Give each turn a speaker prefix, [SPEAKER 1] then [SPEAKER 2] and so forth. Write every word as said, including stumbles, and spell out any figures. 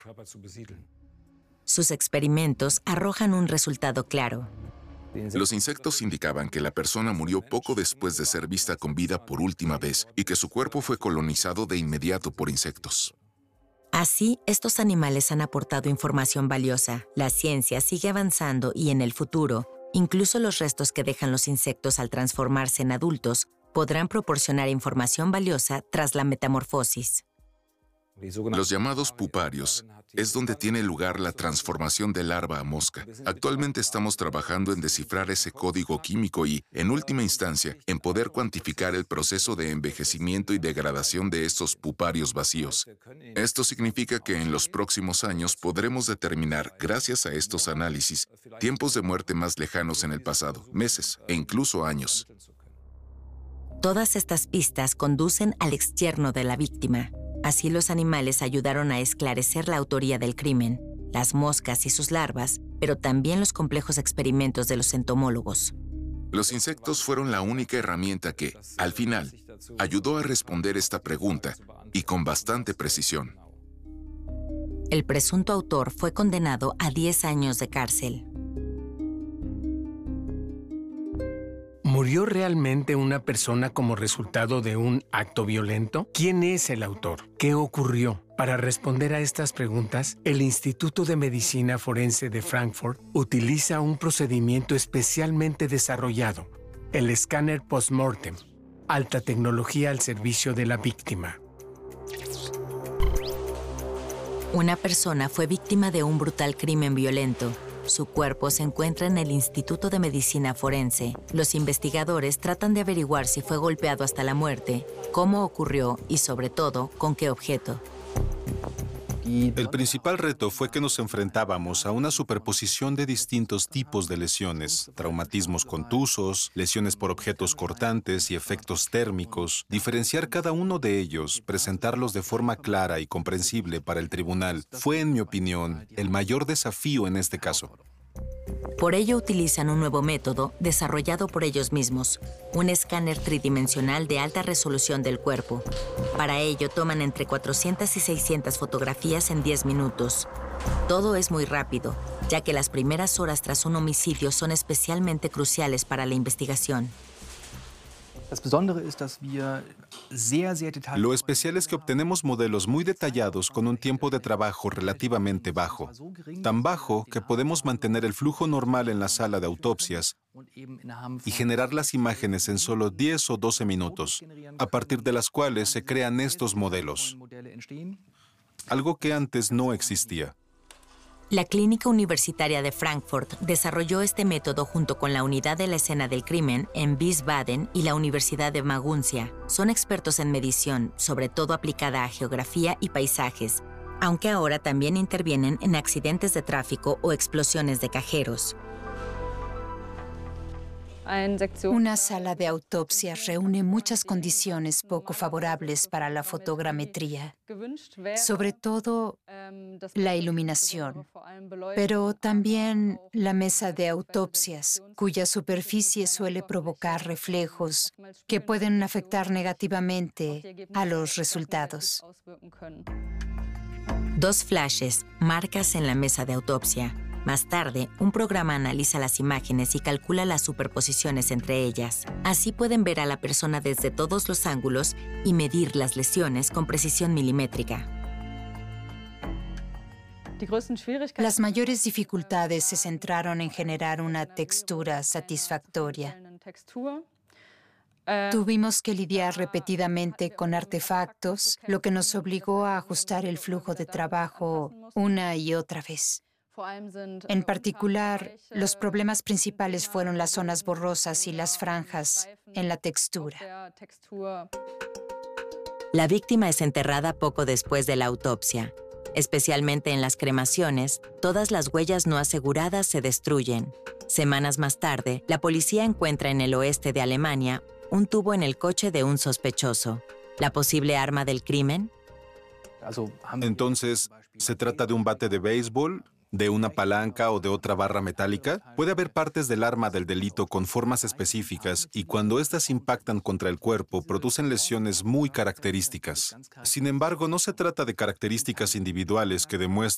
[SPEAKER 1] Sus experimentos arrojan un resultado claro.
[SPEAKER 2] Los insectos indicaban que la persona murió poco después de ser vista con vida por última vez y que su cuerpo fue colonizado de inmediato por insectos.
[SPEAKER 1] Así, estos animales han aportado información valiosa. La ciencia sigue avanzando y en el futuro, incluso los restos que dejan los insectos al transformarse en adultos podrán proporcionar información valiosa tras la metamorfosis.
[SPEAKER 2] Los llamados puparios es donde tiene lugar la transformación de larva a mosca. Actualmente estamos trabajando en descifrar ese código químico y, en última instancia, en poder cuantificar el proceso de envejecimiento y degradación de estos puparios vacíos. Esto significa que en los próximos años podremos determinar, gracias a estos análisis, tiempos de muerte más lejanos en el pasado, meses e incluso años.
[SPEAKER 1] Todas estas pistas conducen al exyerno de la víctima. Así los animales ayudaron a esclarecer la autoría del crimen, las moscas y sus larvas, pero también los complejos experimentos de los entomólogos.
[SPEAKER 2] Los insectos fueron la única herramienta que, al final, ayudó a responder esta pregunta, y con bastante precisión.
[SPEAKER 1] El presunto autor fue condenado a diez años de cárcel.
[SPEAKER 3] ¿Murió realmente una persona como resultado de un acto violento? ¿Quién es el autor? ¿Qué ocurrió? Para responder a estas preguntas, el Instituto de Medicina Forense de Frankfurt utiliza un procedimiento especialmente desarrollado, el escáner post-mortem, alta tecnología al servicio de la víctima.
[SPEAKER 1] Una persona fue víctima de un brutal crimen violento. Su cuerpo se encuentra en el Instituto de Medicina Forense. Los investigadores tratan de averiguar si fue golpeado hasta la muerte, cómo ocurrió y, sobre todo, con qué objeto.
[SPEAKER 4] El principal reto fue que nos enfrentábamos a una superposición de distintos tipos de lesiones, traumatismos contusos, lesiones por objetos cortantes y efectos térmicos, diferenciar cada uno de ellos, presentarlos de forma clara y comprensible para el tribunal, fue, en mi opinión, el mayor desafío en este caso.
[SPEAKER 1] Por ello utilizan un nuevo método desarrollado por ellos mismos, un escáner tridimensional de alta resolución del cuerpo. Para ello toman entre cuatrocientas y seiscientas fotografías en diez minutos. Todo es muy rápido, ya que las primeras horas tras un homicidio son especialmente cruciales para la investigación.
[SPEAKER 4] Lo especial es que obtenemos modelos muy detallados con un tiempo de trabajo relativamente bajo, tan bajo que podemos mantener el flujo normal en la sala de autopsias y generar las imágenes en solo diez o doce minutos, a partir de las cuales se crean estos modelos, algo que antes no existía.
[SPEAKER 1] La Clínica Universitaria de Frankfurt desarrolló este método junto con la Unidad de la Escena del Crimen en Wiesbaden y la Universidad de Maguncia. Son expertos en medición, sobre todo aplicada a geografía y paisajes, aunque ahora también intervienen en accidentes de tráfico o explosiones de cajeros.
[SPEAKER 5] Una sala de autopsias reúne muchas condiciones poco favorables para la fotogrametría, sobre todo la iluminación, pero también la mesa de autopsias, cuya superficie suele provocar reflejos que pueden afectar negativamente a los resultados.
[SPEAKER 1] Dos flashes, marcas en la mesa de autopsia. Más tarde, un programa analiza las imágenes y calcula las superposiciones entre ellas. Así pueden ver a la persona desde todos los ángulos y medir las lesiones con precisión milimétrica.
[SPEAKER 5] Las mayores dificultades se centraron en generar una textura satisfactoria. Tuvimos que lidiar repetidamente con artefactos, lo que nos obligó a ajustar el flujo de trabajo una y otra vez. En particular, los problemas principales fueron las zonas borrosas y las franjas en la textura.
[SPEAKER 1] La víctima es enterrada poco después de la autopsia. Especialmente en las cremaciones, todas las huellas no aseguradas se destruyen. Semanas más tarde, la policía encuentra en el oeste de Alemania un tubo en el coche de un sospechoso. ¿La posible arma del crimen?
[SPEAKER 4] Entonces, ¿se trata de un bate de béisbol, de una palanca o de otra barra metálica? Puede haber partes del arma del delito con formas específicas y cuando éstas impactan contra el cuerpo producen lesiones muy características. Sin embargo, no se trata de características individuales que demuestran